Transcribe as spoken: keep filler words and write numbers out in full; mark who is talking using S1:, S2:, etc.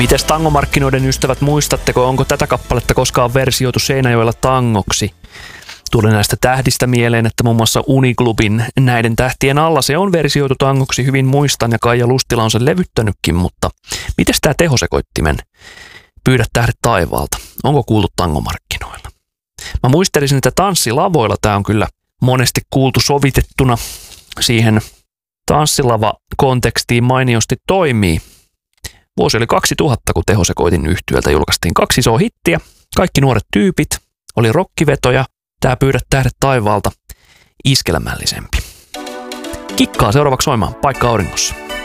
S1: Mites tangomarkkinoiden ystävät, muistatteko, onko tätä kappaletta koskaan versioitu Seinäjoella tangoksi? Tuli näistä tähdistä mieleen, että muun muassa Uniklubin Näiden tähtien alla se on versioitu tangoksi, hyvin muistan, ja Kaija Lustila on sen levyttänytkin, mutta mites tää tehosekoittimen Pyydä tähdet taivaalta? Onko kuultu tangomarkkinoilla? Mä muistelisin, että tanssilavoilla tää on kyllä monesti kuultu sovitettuna siihen tanssilava-kontekstiin mainiosti toimii. Vuosi oli kaksituhatta, kun Tehosekoitin yhtyöltä julkaistiin kaksi isoa hittiä. Kaikki nuoret tyypit, oli rokkivetoja, tää Pyydä tähdet taivaalta iskelmällisempi. Kikkaa seuraavaksi soimaan Paikka auringossa.